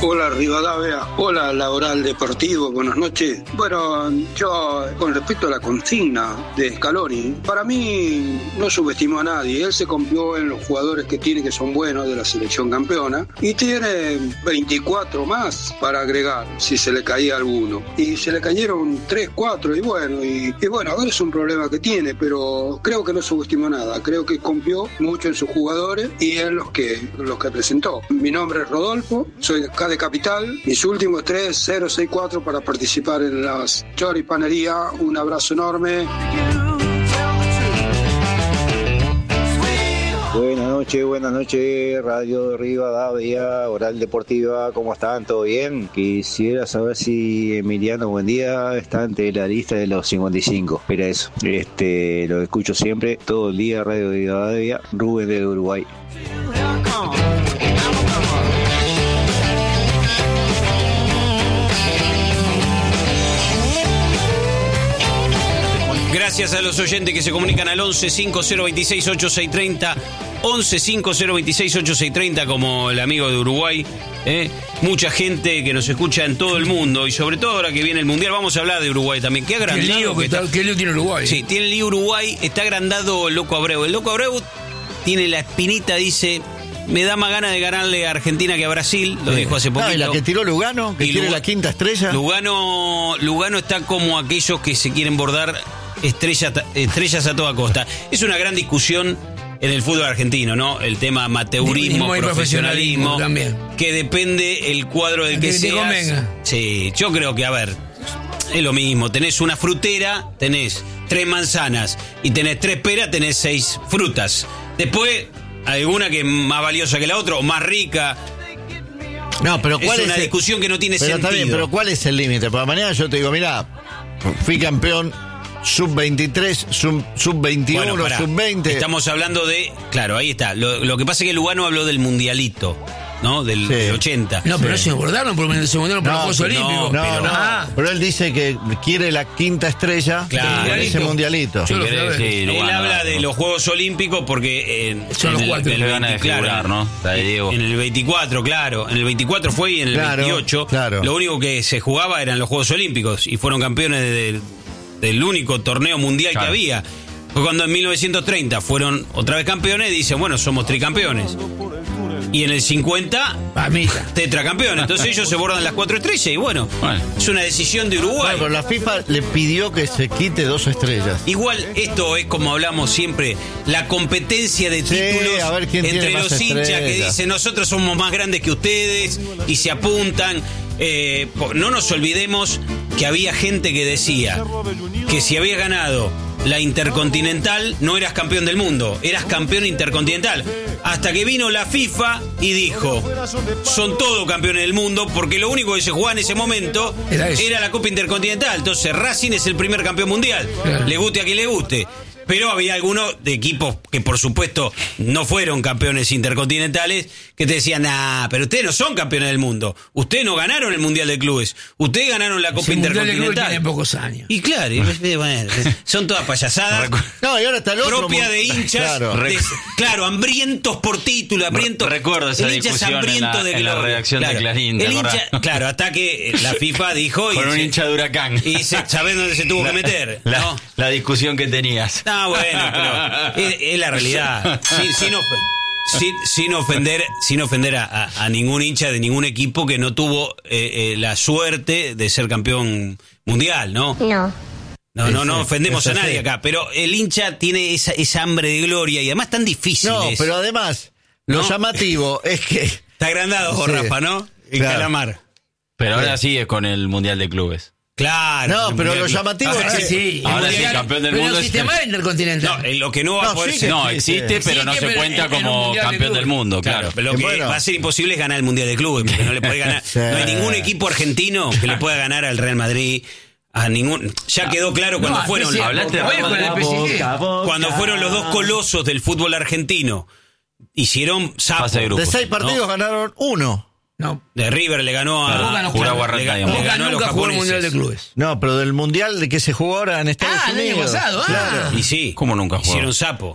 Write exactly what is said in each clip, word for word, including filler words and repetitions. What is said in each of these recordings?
Hola Rivadavia, hola Laboral Deportivo, buenas noches. Bueno, yo con respecto a la consigna de Scaloni, para mí no subestimó a nadie, él se confió en los jugadores que tiene que son buenos de la selección campeona y tiene veinticuatro más para agregar si se le caía alguno. Y se le cayeron tres, cuatro y bueno, y, y bueno, ahora es un problema que tiene, pero creo que no subestimó nada, creo que confió mucho en sus jugadores y en los que, los que presentó. Mi nombre es Rodolfo, soy de acá de Capital, mis últimos tres, cero seis cuatro para participar en las choripanería. Un abrazo enorme. Buenas noches, buenas noches, Radio Rivadavia, Oral Deportiva, ¿cómo están? ¿Todo bien? Quisiera saber si Emiliano Buendía está ante la lista de los cincuenta y cinco. Espera eso, este, lo escucho siempre, todo el día, Radio Rivadavia, Rubén de Uruguay. Gracias a los oyentes que se comunican al once cinco cero veintiséis ochenta y seis treinta, once cinco cero veintiséis ochenta y seis treinta, como el amigo de Uruguay. ¿eh? Mucha gente que nos escucha en todo el mundo y sobre todo ahora que viene el Mundial. Vamos a hablar de Uruguay también. Qué agrandado. Qué lío, que está, qué lío tiene Uruguay. Sí, tiene lío Uruguay. Está agrandado el Loco Abreu. El Loco Abreu tiene la espinita, dice... Me da más ganas de ganarle a Argentina que a Brasil, lo sí. dijo hace poquito. Ah, y la que tiró Lugano, que y tiene Lug- la quinta estrella. Lugano, Lugano está como aquellos que se quieren bordar estrellas, estrellas a toda costa. Es una gran discusión en el fútbol argentino, ¿no? El tema amateurismo, profesionalismo, también. Que depende el cuadro del que, que seas. Convenga. Sí, yo creo que, a ver, es lo mismo. Tenés una frutera, tenés tres manzanas y tenés tres peras, tenés seis frutas. Después... alguna que es más valiosa que la otra o más rica. No, pero ¿cuál es una es el... discusión que no tiene pero sentido. Está bien, pero ¿cuál es el límite? Para mañana yo te digo, mirá, fui campeón sub veintitrés, sub, sub veintiuno, bueno, sub veinte. Estamos hablando de... Claro, ahí está. Lo, lo que pasa es que Lugano habló del mundialito, ¿no? Del, sí. del ochenta. No, pero sí. se abordaron por, se abordaron por no, los Juegos Olímpicos. No, pero, no. Ah. Pero él dice que quiere la quinta estrella claro. en ese mundialito. Sí, sí, él habla de los Juegos Olímpicos porque en, son los cuatro que van a figurar, ¿no? En el veinticuatro, claro. En el veinticuatro fue y en el claro, veintiocho. Claro. Lo único que se jugaba eran los Juegos Olímpicos y fueron campeones de, de, del único torneo mundial claro. que había. Fue cuando en mil novecientos treinta fueron otra vez campeones y dicen, bueno, somos tricampeones. Y en el cincuenta, tetracampeones. Entonces ellos se bordan las cuatro estrellas y bueno, bueno. es una decisión de Uruguay. Bueno, pero la FIFA le pidió que se quite dos estrellas. Igual esto es como hablamos siempre, la competencia de sí, títulos a ver quién entre tiene los más hinchas estrellas. Que dicen nosotros somos más grandes que ustedes y se apuntan. Eh, no nos olvidemos que había gente que decía que si habías ganado la Intercontinental no eras campeón del mundo, eras campeón intercontinental. Hasta que vino la FIFA y dijo, son todos campeones del mundo porque lo único que se jugaba en ese momento era, era la Copa Intercontinental. Entonces Racing es el primer campeón mundial, claro. le guste a quien le guste. Pero había algunos de equipos que por supuesto no fueron campeones intercontinentales que te decían, nah, pero ustedes no son campeones del mundo. Ustedes no ganaron el Mundial de Clubes. Ustedes ganaron la Copa Ese Intercontinental. Tiene pocos años. Y claro, y, bueno, son todas payasadas. No, y ahora está el otro propia de hinchas. Claro, de, claro hambrientos por título, hambrientos. Recuerdo esa el hincha discusión en la, de en la redacción claro, de Clarín. El hincha, claro, hasta que la FIFA dijo. Con y un se, hincha de Huracán. Y se, ¿sabés dónde se tuvo la, que meter? La, ¿no? la discusión que tenías. Ah, bueno, pero es, es la realidad. Sin, sin, of, sin, sin ofender, sin ofender a, a, a ningún hincha de ningún equipo que no tuvo eh, eh, la suerte de ser campeón mundial, ¿no? No. No, no, no ofendemos a nadie acá, pero el hincha tiene esa, esa hambre de gloria y además tan difícil. No, es. pero además, lo ¿no? llamativo es que... Está agrandado, sí. Rafa, ¿no? En claro. Calamar. Pero ahora sigue con el Mundial de Clubes. Claro. No, pero lo llamativo ah, es que... Sí, ahora mundial, sí, campeón del pero mundo. No existe más intercontinental. No, lo que no va no, a poder sí ser... No, existe, pero sí, no se pero cuenta en, como en campeón de del mundo, claro. claro. Pero lo que bueno. va a ser imposible es ganar el Mundial de Clubes, porque no le puede ganar... sí. No hay ningún equipo argentino que le pueda ganar al Real Madrid... A ningún ya quedó claro cuando no, fueron sí, hablaste de cuando fueron los dos colosos del fútbol argentino hicieron sapo. De seis partidos ¿no? ganaron uno. No. De River le ganó a Boca no Jura Guarrata, le, le ganó a los jugó el Mundial de Clubes. No, pero del Mundial de que se jugó ahora en Estados ah, Unidos. Ah, el año pasado. Ah. Claro. Y sí. ¿Cómo nunca jugó? Hicieron sapo.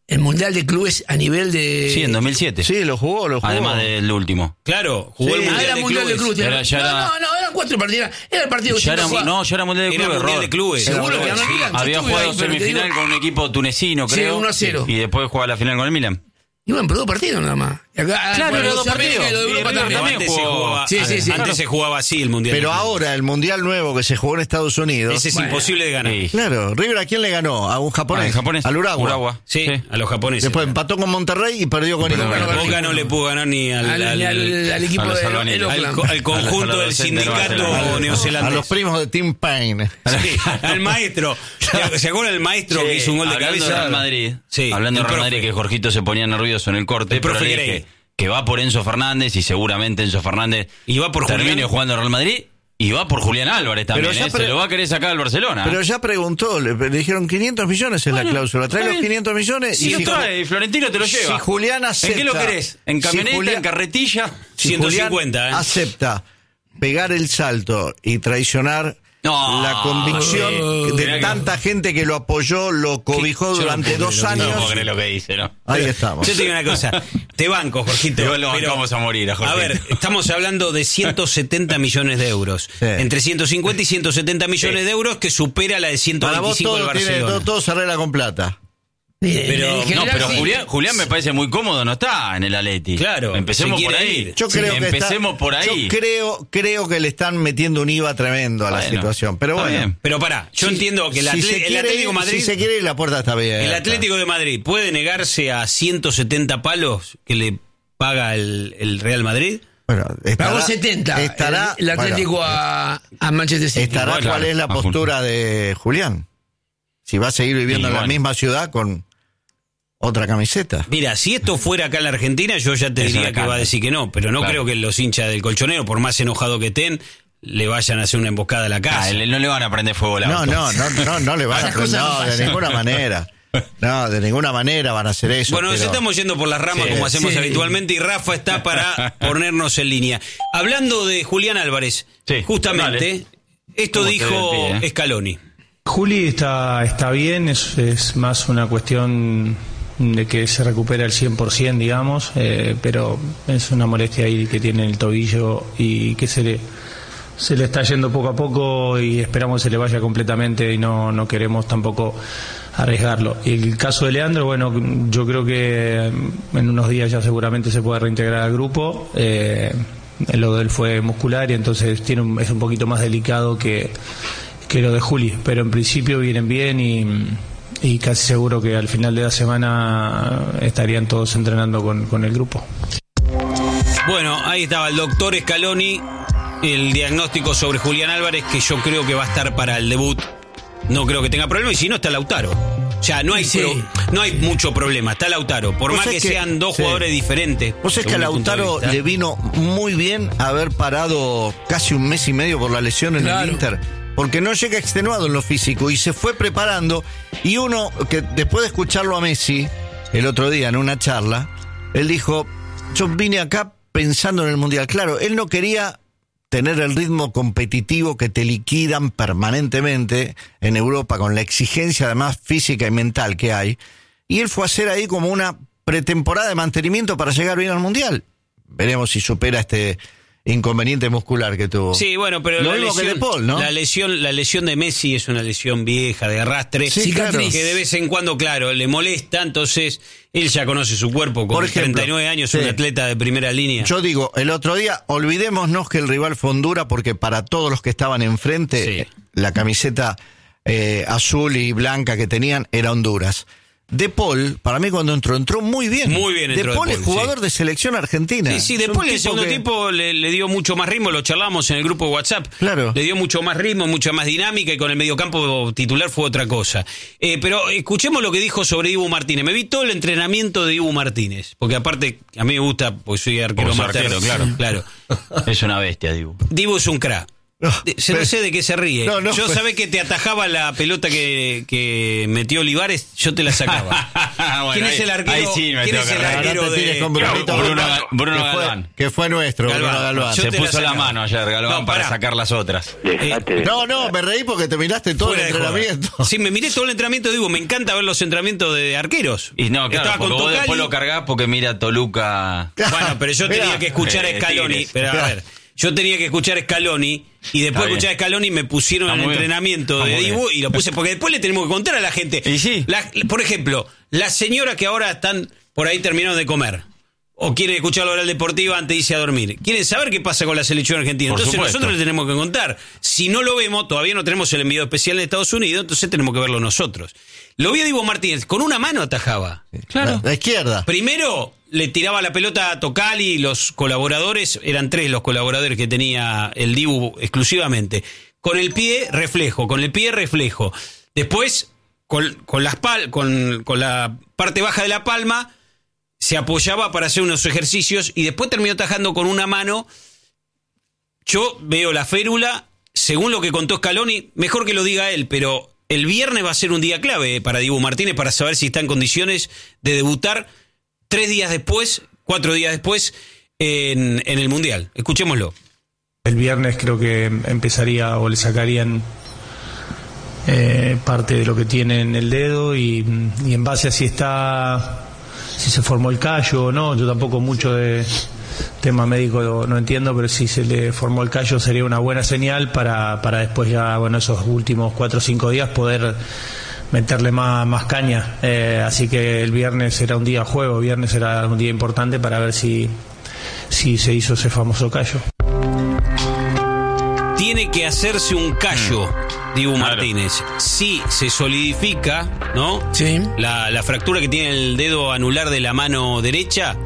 el Mundial de Clubes a nivel de... Sí, en dos mil siete. Sí, lo jugó, lo jugó. Además del último. Claro, jugó Sí, el Mundial, era de, mundial clubes. de Clubes. Era- ya no, era- no, no, eran cuatro partidos. Era el partido que Ya era, siempre jugaba. no, ya era Mundial de Era Clubes. Mundial Robert. de Clubes. Seguro Era que Mundial, ganó sí. Milan. Yo Había estuve jugado ahí, pero te semifinal digo- con un equipo tunecino, Sí, creo. uno a cero. Y después jugaba la final con el Milan. Y bueno, pero dos partidos nada más. Y acá, Claro, bueno, era dos Sudamérica partidos. y lo de Y Europa River también. también Antes, se jugó- jugaba, Sí, sí, sí. antes Claro. se jugaba así el Mundial. Pero de Clubes. ahora, el Mundial nuevo que se jugó en Estados Unidos. Ese es Bueno. imposible de ganar. Sí. Claro, River ¿a quién le ganó? A un japonés. Ah, el japonés. Al Urawa. Urawa. Sí, Sí. a los japoneses. Después empató con Monterrey y perdió con Pero Inter. bueno, Boca no le pudo ganar ni al, Al, al- al- al equipo a los de albanios. el al Oakland. co- al conjunto A los del adolescentes de sindicato Barcelona. A neozelandés. los primos de Tim Payne. Sí, al maestro. ¿Se acuerdan del maestro Sí, que hizo un gol de hablando cabeza? de Real Madrid. Sí, Hablando de el Real profe. Madrid, que Jorgito se ponía nervioso en el corte. El profe pero le Grey. dije que va por Enzo Fernández y seguramente Enzo Fernández Y va por termine Julián. jugando en Real Madrid y va por Julián Álvarez también. Pero ya ¿eh? pre- Se lo va a querer sacar al Barcelona. Pero ya preguntó, le, le dijeron quinientos millones es la Bueno, cláusula. Trae está los bien. quinientos millones Si y lo si, trae, y Florentino te lo lleva. si Julián acepta. ¿En qué lo querés? ¿En si camioneta, Julián- en carretilla? si ciento Julián cincuenta, ¿eh? acepta pegar el salto y traicionar No, la convicción no, de mirá que- tanta gente que lo apoyó, lo cobijó Yo no durante puedo dos creer lo que No años. puedo creer lo que dice, ¿no? Ahí estamos. Yo te digo una cosa, te banco, Jorgito. Igual lo pero- bancamos a morir, a Jorgito. A ver, estamos hablando de ciento setenta millones de euros. Sí. Entre ciento cincuenta y ciento setenta millones Sí. de euros, que supera la de ciento Para vos veinticinco del todo, tiene, Barcelona. todo, todo se arregla con plata. Eh, Pero- en No, general, pero sí. Julián, Julián me parece muy cómodo, no está en el Atleti. Claro, Empecemos se por quiere ahí. ir. Yo Sí, creo que empecemos está- por ahí. Yo creo, creo que le están metiendo un I V A tremendo a la Bueno, situación. Pero está bueno. bien. Pero pará, yo Si- entiendo que el, si Atle- se el quiere Atlético ir- Madrid... Si se quiere ir, la puerta está bien. El Atlético de Madrid puede negarse a ciento setenta palos que le paga el, el Real Madrid. Bueno, estará, Pagó setenta. Estará, el, el Atlético bueno, a, a Manchester City. estará Bueno, cuál claro, es la a punto. postura de Julián. Si va a seguir viviendo Y en la bueno. misma ciudad con otra camiseta. Mira, si esto fuera acá en la Argentina, yo ya te Es diría una que carta. va a decir que no, pero no Claro. creo que los hinchas del Colchonero, por más enojado que estén, le vayan a hacer una emboscada a la casa. Ah, le- no le van a prender fuego al No, auto. no, no, no, no le van a Esas cosas no no, de pasan. ninguna manera. No, de ninguna manera van a hacer eso. Bueno, nos pero- estamos yendo por las ramas Sí, como hacemos sí. habitualmente y Rafa está para ponernos en línea. Hablando de Julián Álvarez, Sí, justamente, dale. esto ¿Cómo te dijo despide, eh? Scaloni. Juli está, está bien, es, es más una cuestión de que se recupera el cien por ciento, digamos, eh, pero es una molestia ahí que tiene en el tobillo y que se le, se le está yendo poco a poco y esperamos que se le vaya completamente y no, no queremos tampoco arriesgarlo. Y el caso de Leandro, bueno, yo creo que en unos días ya seguramente se puede reintegrar al grupo. Eh, lo de él fue muscular y entonces tiene un- es un poquito más delicado que, que lo de Juli, pero en principio vienen bien y, y casi seguro que al final de la semana estarían todos entrenando con, con el grupo. Bueno, ahí estaba el doctor Scaloni, el diagnóstico sobre Julián Álvarez, que yo creo que va a estar para el debut. No creo que tenga problema, y si no, está Lautaro. O sea, no hay, Sí. pro- no hay mucho problema, está Lautaro. Por Vos más que, sabés que- sean dos sí. jugadores diferentes. Vos sabés que a según mi punto de Lautaro vista. le vino muy bien haber parado casi un mes y medio por la lesión en Claro. el Inter. Porque no llega extenuado en lo físico y se fue preparando. Y uno, que después de escucharlo a Messi el otro día en una charla, él dijo, yo vine acá pensando en el Mundial. Claro, él no quería tener el ritmo competitivo que te liquidan permanentemente en Europa con la exigencia además física y mental que hay. Y él fue a hacer ahí como una pretemporada de mantenimiento para llegar bien al Mundial. Veremos si supera este inconveniente muscular que tuvo. Sí, bueno, pero Lo la mismo que lesión, De Paul, ¿no? la lesión, la lesión de Messi es una lesión vieja, de arrastre, Sí, claro. que de vez en cuando, claro, le molesta, entonces él ya conoce su cuerpo, con Por ejemplo, treinta y nueve años, sí. un atleta de primera línea. Yo digo, el otro día, olvidémonos que el rival fue Honduras, porque para todos los que estaban enfrente, Sí. eh, la camiseta eh, azul y blanca que tenían era Honduras. De Paul, para mí cuando entró, entró muy bien. Muy bien entró De Paul De es Paul, jugador sí. de selección argentina. Sí, sí, Es un después el tipo segundo que- tiempo le, le dio mucho más ritmo, lo charlamos en el grupo de WhatsApp. Claro. Le dio mucho más ritmo, mucha más dinámica, y con el mediocampo titular fue otra cosa. Eh, pero escuchemos lo que dijo sobre Dibu Martínez. Me vi todo el entrenamiento de Dibu Martínez, porque aparte a mí me gusta, porque soy arquero Porque sos amateur. arquero, claro. claro. Es una bestia, digo. Dibu es un crack. No, Se no sé de qué se ríe. No, no, yo pero- sabés que te atajaba la pelota que, que metió Olivares, yo te la sacaba. Bueno, ¿Quién es ahí- el arquero? ahí sí me ¿Quién tengo es el que reír. arquero Ahora te tires de con Brunito Bruno, Galván, Bruno que fue- Galván. Que fue nuestro, Galván. Bruno Galván. Yo Se te la puso la sacaba. mano ayer, Galván, No, para pará. sacar las otras. Dejate de... No, no, me reí porque te miraste todo el Fuera de joda. entrenamiento. Sí, me miré todo el entrenamiento, digo, me encanta ver los entrenamientos de arqueros. Y no, claro, Estaba porque con vos Tocali. después lo cargás porque mira Toluca. Bueno, pero yo tenía Mirá, que escuchar a eh, Scaloni. Tigres. Pero a ver, yo tenía que escuchar a Scaloni y después Está de bien. escuchar a Scaloni me pusieron Está el muy bien. entrenamiento Está de muy Dibu bien. y lo puse porque después le tenemos que contar a la gente. Y sí. La- por ejemplo, las señoras que ahora están por ahí terminaron de comer o quieren escuchar la oral deportiva antes de irse a dormir. Quieren saber qué pasa con la selección argentina. Por Entonces supuesto. nosotros les tenemos que contar. Si no lo vemos, todavía no tenemos el envío especial en Estados Unidos, entonces tenemos que verlo nosotros. Lo vi a Dibu Martínez, con una mano atajaba. La, la izquierda. Primero le tiraba la pelota a Tocali y los colaboradores, eran tres los colaboradores que tenía el Dibu exclusivamente. Con el pie, reflejo, con el pie, reflejo. Después, con, con, las pal, con, con la parte baja de la palma, se apoyaba para hacer unos ejercicios y después terminó atajando con una mano. Yo veo la férula, según lo que contó Scaloni, mejor que lo diga él, pero el viernes va a ser un día clave para Dibu Martínez para saber si está en condiciones de debutar tres días después, cuatro días después, en, en el Mundial. Escuchémoslo. El viernes creo que empezaría o le sacarían eh, parte de lo que tiene en el dedo y, y en base a si está, si se formó el callo o no, yo tampoco mucho de tema médico no, no entiendo, pero si se le formó el callo sería una buena señal para, para después ya, bueno, esos últimos cuatro o cinco días poder meterle más, más caña. Eh, así que el viernes será un día de juego, viernes será un día importante para ver si, si se hizo ese famoso callo. Tiene que hacerse un callo, Dibu Claro. Martínez. Si se solidifica, ¿no? Sí. La, la fractura que tiene el dedo anular de la mano derecha,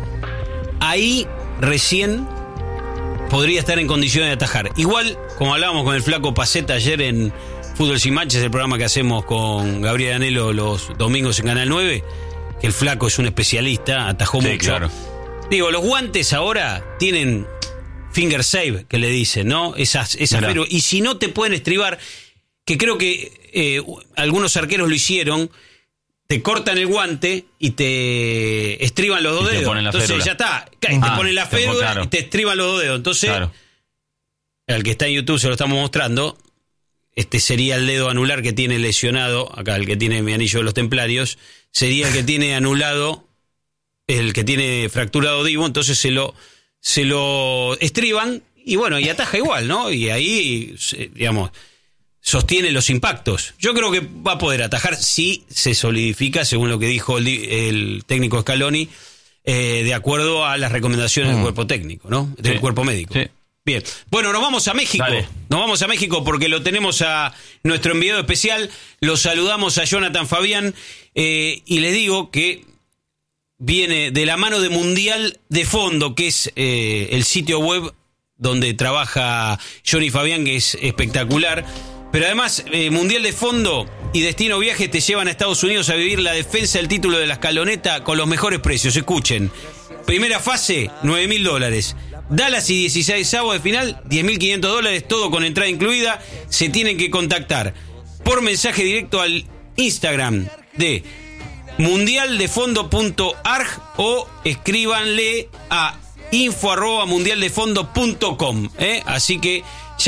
ahí recién podría estar en condiciones de atajar. Igual, como hablábamos con el flaco Paceta ayer en Fútbol Sin Manchas, el programa que hacemos con Gabriel Anelo los domingos en Canal nueve, que el flaco es un especialista, atajó Sí, mucho. claro. Digo, los guantes ahora tienen finger save, que le dicen, ¿no? Esas, esas Mirá. pero y si no te pueden estribar, que creo que eh, algunos arqueros lo hicieron, te cortan el guante y te estriban los dos Y te dedos. ponen la Entonces férula. ya está, te Ah, ponen la te pon- férula claro. y te estriban los dos dedos. Entonces, Claro. al que está en YouTube se lo estamos mostrando. Este sería el dedo anular que tiene lesionado, acá el que tiene mi anillo de los templarios, sería el que tiene anulado, el que tiene fracturado Dibu, entonces se lo, se lo estriban y bueno, y ataja igual, ¿no? Y ahí, se- digamos, sostiene los impactos. Yo creo que va a poder atajar si se solidifica, según lo que dijo el, di- el técnico Scaloni, eh, de acuerdo a las recomendaciones del cuerpo técnico, ¿no? Del Sí. cuerpo médico. Sí. Bien, bueno, nos vamos a México. Dale. Nos vamos a México porque lo tenemos a nuestro enviado especial. Lo saludamos a Jonathan Fabián eh, y les digo que viene de la mano de Mundial de Fondo, que es eh, el sitio web donde trabaja Johnny Fabián, que es espectacular. Pero además, eh, Mundial de Fondo y Destino Viajes te llevan a Estados Unidos a vivir la defensa del título de la escaloneta con los mejores precios. Escuchen, primera fase, nueve mil dólares. Dallas y dieciséis avos de final, diez mil quinientos dólares, todo con entrada incluida. Se tienen que contactar por mensaje directo al Instagram de mundialdefondo punto arg o escríbanle a info arroba mundialdefondo punto com, ¿eh? Así que